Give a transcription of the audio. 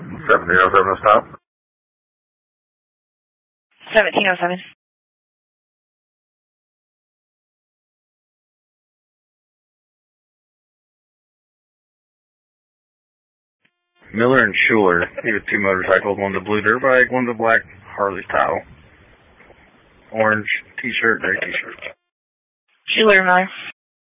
1707 stop. 1707. Miller and Schuler. He had two motorcycles, one's a blue dirt bike, one's a black Harley style. Orange t-shirt, gray t-shirt. Schuler, Miller.